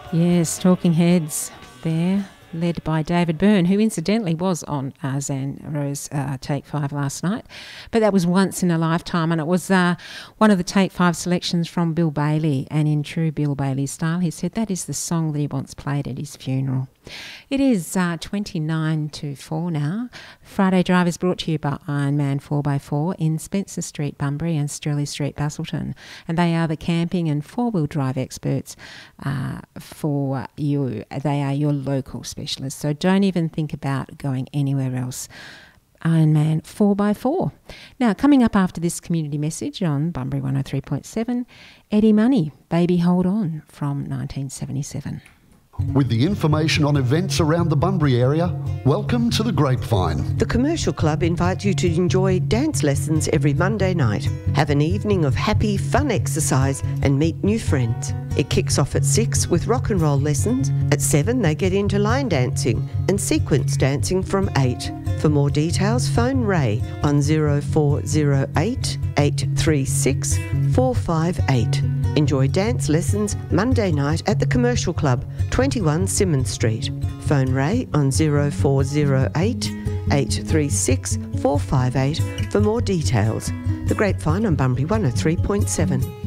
Yes, Talking Heads there, led by David Byrne, who incidentally was on Zanro's Take 5 last night. But that was once in a lifetime, and it was one of the Take 5 selections from Bill Bailey. And in true Bill Bailey style, he said that is the song that he once played at his funeral. It is 29 to 4 now. Friday Drive is brought to you by Ironman 4x4 in Spencer Street, Bunbury and Stirling Street, Busselton. And they are the camping and four-wheel drive experts for you. They are your local specialists, so don't even think about going anywhere else. Ironman 4x4. Now, coming up after this community message on Bunbury 103.7, Eddie Money, Baby Hold On from 1977. With the information on events around the Bunbury area, welcome to the Grapevine. The Commercial Club invites you to enjoy dance lessons every Monday night. Have an evening of happy, fun exercise and meet new friends. It kicks off at 6 with rock and roll lessons. At 7 they get into line dancing and sequence dancing from 8. For more details, phone Ray on 0408 836 458. Enjoy dance lessons Monday night at the Commercial Club, 21 Symonds Street. Phone Ray on 0408 836 458 for more details. The Grapevine on Bunbury 103.7.